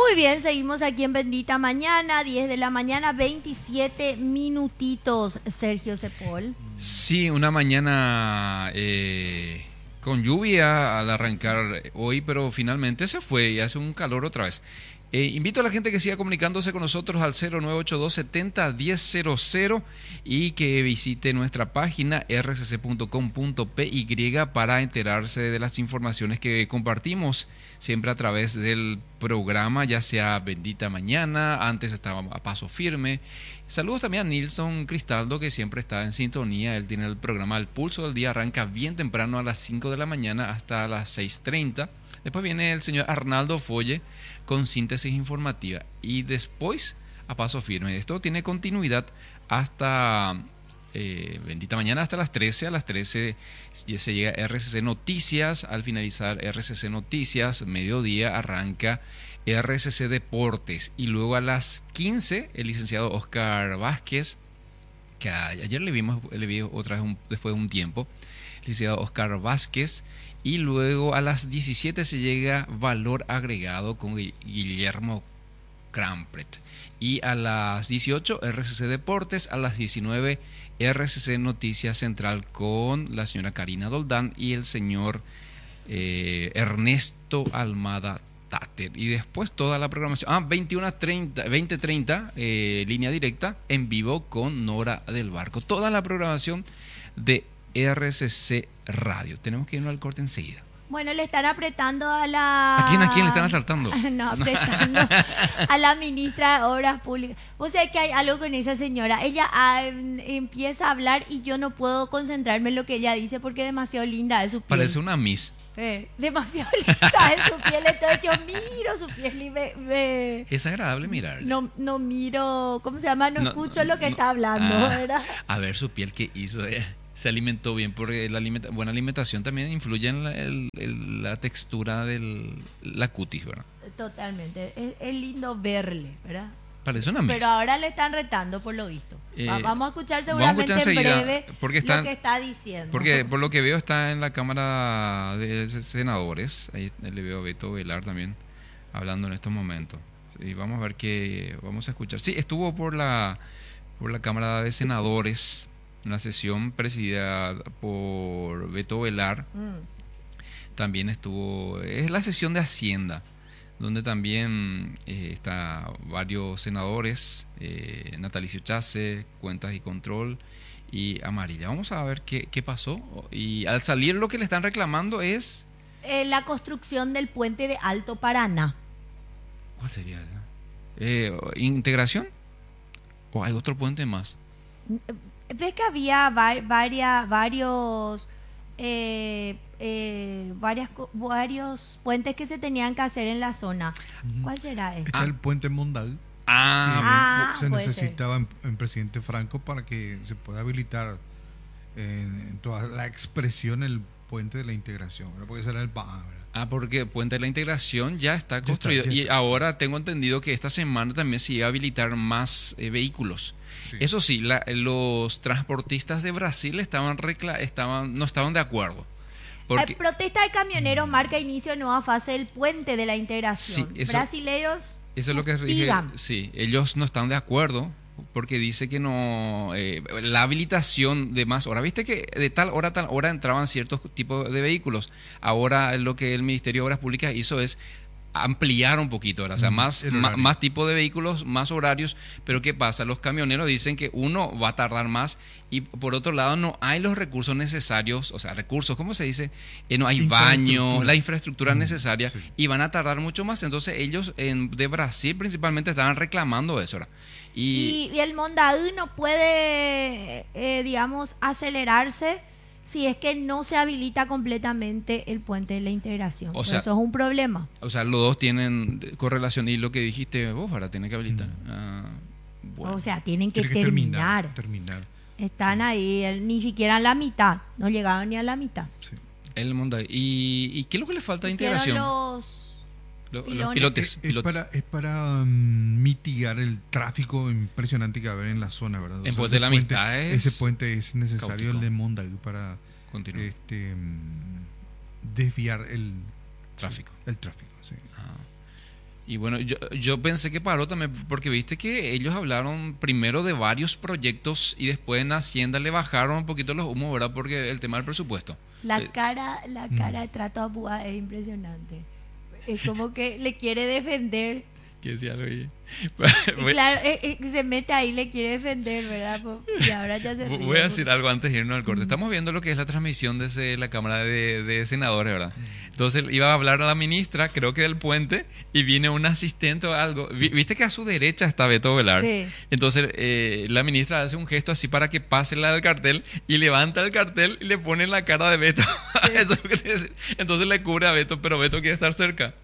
Muy bien, seguimos aquí en Bendita Mañana, 10 de la mañana, 27 minutitos, Sergio Cepol. Sí, una mañana con lluvia al arrancar hoy, pero finalmente se fue y hace un calor otra vez. Invito a la gente que siga comunicándose con nosotros al 0982 70 1000 y que visite nuestra página rcc.com.py para enterarse de las informaciones que compartimos siempre a través del programa, ya sea Bendita Mañana, antes estaba A Paso Firme. Saludos también a Nilson Cristaldo, que siempre está en sintonía. Él tiene el programa El Pulso del Día, arranca bien temprano a las 5 de la mañana hasta las 6:30. Después viene el señor Arnaldo Folle con síntesis informativa. Y después A Paso Firme. Esto tiene continuidad hasta Bendita Mañana, hasta las 13. A las 13 se llega RCC Noticias. Al finalizar RCC Noticias, mediodía, arranca RCC Deportes. Y luego a las 15, el licenciado Oscar Vázquez, que ayer le vi otra vez después de un tiempo, licenciado Oscar Vázquez. Y luego a las 17 se llega Valor Agregado con Guillermo Crampret. Y a las 18 RCC Deportes, a las 19 RCC Noticias Central con la señora Karina Doldán y el señor Ernesto Almada Tater. Y después toda la programación 20:30 línea directa en vivo con Nora del Barco. Toda la programación de RCC Radio. Tenemos que irnos al corte enseguida. Bueno, le están apretando a la... ¿A quién le están asaltando? No, apretando a la ministra de Obras Públicas. O sea que hay algo con esa señora. Ella empieza a hablar y yo no puedo concentrarme en lo que ella dice porque es demasiado linda de su piel. Parece una Miss. Demasiado linda de su piel. Entonces yo miro su piel y me... Es agradable mirar. No miro, ¿cómo se llama? No escucho lo que está hablando, ¿verdad? A ver su piel, ¿qué hizo? Se alimentó bien, porque buena alimentación también influye en la textura de la cutis, ¿verdad? Totalmente. Es lindo verle, ¿verdad? Parece una Miss. Pero ahora le están retando, por lo visto. Vamos a escuchar seguramente en breve lo que está diciendo. Porque por lo que veo está en la Cámara de Senadores. Ahí le veo a Beto Velar también hablando en estos momentos. Y vamos a ver vamos a escuchar. Sí, estuvo por la Cámara de Senadores, una sesión presidida por Beto Velar. También es la sesión de Hacienda, donde también está varios senadores, Natalicio Chase, Cuentas y Control y Amarilla. Vamos a ver qué pasó. Y al salir lo que le están reclamando es... la construcción del puente de Alto Paraná. ¿Cuál sería esa? ¿Integración? ¿O hay otro puente más? ¿Ves que había varios puentes que se tenían que hacer en la zona? ¿Cuál será este? Está el puente Mondaú. Se necesitaba en Presidente Franco para que se pueda habilitar en toda la expresión el puente de la integración, ¿verdad? Porque será el PAA, ¿verdad? Porque el puente de la integración ya está construido. Y ahora tengo entendido que esta semana también se iba a habilitar más vehículos. Sí. Eso sí, los transportistas de Brasil no estaban de acuerdo. Porque... protesta de camioneros marca inicio de nueva fase del puente de la integración. Sí, brasileros. Eso es lo que dije. Sí, ellos no están de acuerdo porque dice que no, la habilitación de más horas. Viste que de tal hora entraban ciertos tipos de vehículos. Ahora lo que el Ministerio de Obras Públicas hizo es ampliar un poquito, ¿verdad? O sea, más tipo de vehículos, más horarios. Pero ¿qué pasa? Los camioneros dicen que uno va a tardar más y por otro lado no hay los recursos necesarios, o sea, ¿cómo se dice? No hay baños, la infraestructura necesaria, y van a tardar mucho más. Entonces ellos de Brasil principalmente estaban reclamando eso, ¿verdad? Y el Mondaú no puede, digamos, acelerarse si es que no se habilita completamente el puente de la integración. O sea, eso es un problema. O sea, los dos tienen correlación. Y lo que dijiste vos, ahora tiene que habilitar. Bueno. O sea, tienen que terminar. Están ahí, ni siquiera a la mitad. No llegaban ni a la mitad. Sí. El Mondaú. ¿Y qué es lo que le falta de integración? Los pilotes. Es para mitigar el tráfico impresionante que va a haber en la zona, ¿verdad? En pos de la mitad ese puente es necesario, caótico. El de Mondaú, para desviar el tráfico. Sí. Y bueno, yo pensé que paró también, porque viste que ellos hablaron primero de varios proyectos y después en Hacienda le bajaron un poquito los humos, ¿verdad? Porque el tema del presupuesto. La cara de Trato Abúa es impresionante. Es como que le quiere defender. ¿Qué decía lo oí? Claro, se mete ahí, le quiere defender, ¿verdad? Y ahora ya se ríe. Voy a decir algo antes de irnos al corte. Estamos viendo lo que es la transmisión desde la Cámara de Senadores, ¿verdad? Entonces iba a hablar a la ministra, creo que del puente, y viene un asistente o algo. Viste que a su derecha está Beto Velar. Sí. Entonces la ministra hace un gesto así para que pase la del cartel y levanta el cartel y le pone la cara de Beto. Sí. Eso es lo que tiene que decir. Entonces le cubre a Beto, pero Beto quiere estar cerca.